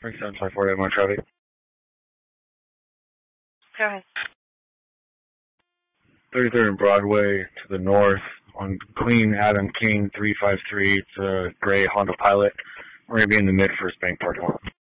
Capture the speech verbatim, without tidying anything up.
Frank seven five four, more traffic. Go ahead. thirty-third and Broadway to the north on Clean Adam King three five three. It's a gray Honda Pilot. We're going to be in the mid-first bank parking lot.